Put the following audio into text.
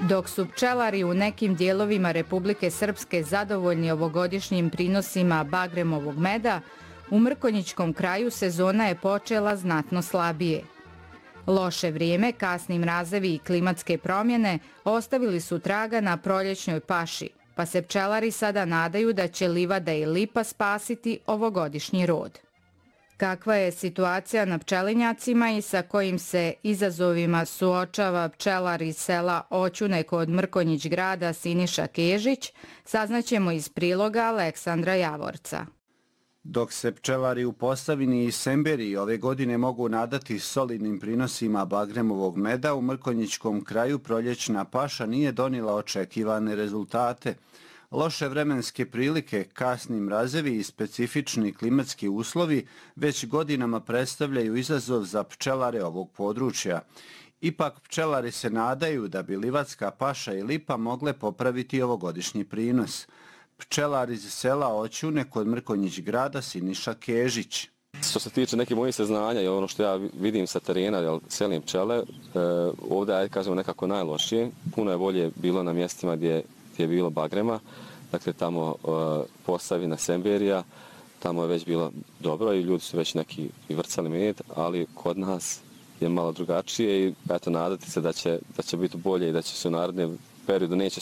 Dok su pčelari u nekim dijelovima Republike Srpske zadovoljni ovogodišnjim prinosima bagremovog meda, u Mrkonjićkom kraju sezona je počela znatno slabije. Loše vrijeme, kasni mrazevi i klimatske promjene ostavili su traga na proljećnoj paši, pa se pčelari sada nadaju da će livada i lipa spasiti ovogodišnji rod. Kakva je situacija na pčelinjacima i sa kojim se izazovima suočava pčelar iz sela Oćune kod Mrkonjić grada Siniša Kežić, saznaćemo iz priloga Aleksandra Javorca. Dok se pčelari u Posavini i Semberiji ove godine mogu nadati solidnim prinosima bagremovog meda, u Mrkonjićkom kraju proljećna paša nije donijela očekivane rezultate. Loše vremenske prilike, kasni mrazevi i specifični klimatski uslovi već godinama predstavljaju izazov za pčelare ovog područja. Ipak pčelari se nadaju da bi livatska paša i lipa mogle popraviti ovogodišnji prinos. Pčelar iz sela Oćune kod Mrkonjić grada Siniša Kežić. Što se tiče nekih mojih saznanja i ono što ja vidim sa terena, selim pčele, ovdje je kažemo nekako najlošije. Puno je bolje bilo na mjestima gdje je bilo bagrema, dakle tamo Posavina, Semberija, tamo je već bilo dobro i ljudi su već neki i vrcali med, ali kod nas je malo drugačije i eto nadati se da će biti bolje i da će se u narednom periodu neće